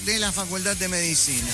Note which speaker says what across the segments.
Speaker 1: de la Facultad de Medicina.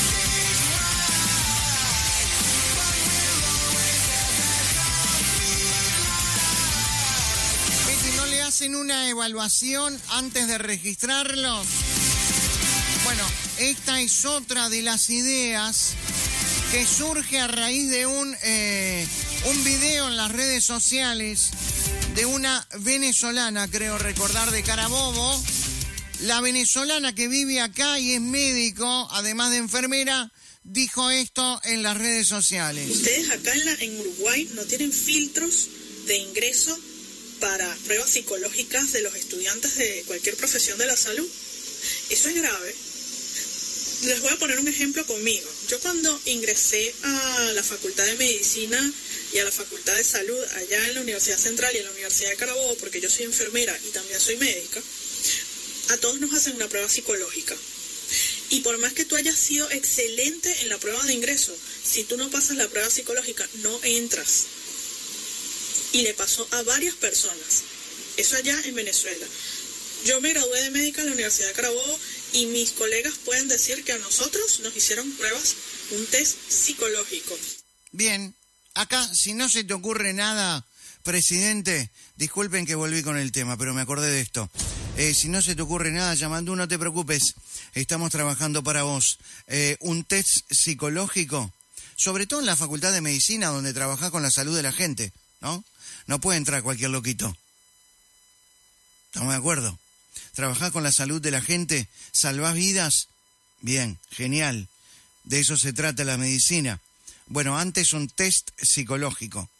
Speaker 1: ¿No le hacen una evaluación antes de registrarlos? Bueno, esta es otra de las ideas que surge a raíz de un video en las redes sociales de una venezolana, creo recordar, de Carabobo. La venezolana que vive acá y es médico, además de enfermera, dijo esto en las redes sociales.
Speaker 2: Ustedes acá en Uruguay no tienen filtros de ingreso para pruebas psicológicas de los estudiantes de cualquier profesión de la salud. Eso es grave. Les voy a poner un ejemplo conmigo. Yo cuando ingresé a la Facultad de Medicina y a la Facultad de Salud allá en la Universidad Central y en la Universidad de Carabobo, porque yo soy enfermera y también soy médica, a todos nos hacen una prueba psicológica. Y por más que tú hayas sido excelente en la prueba de ingreso, si tú no pasas la prueba psicológica, no entras. Y le pasó a varias personas. Eso allá en Venezuela. Yo me gradué de médica en la Universidad de Carabobo y mis colegas pueden decir que a nosotros nos hicieron pruebas, un test psicológico.
Speaker 1: Bien, acá si no se te ocurre nada, presidente, disculpen que volví con el tema, pero me acordé de esto. Si no se te ocurre nada, llamando, no te preocupes, estamos trabajando para vos. Un test psicológico, sobre todo en la Facultad de Medicina, donde trabajás con la salud de la gente, ¿no? No puede entrar cualquier loquito. ¿Estamos de acuerdo? Trabajás con la salud de la gente, salvás vidas. Bien, genial. De eso se trata la medicina. Bueno, antes un test psicológico.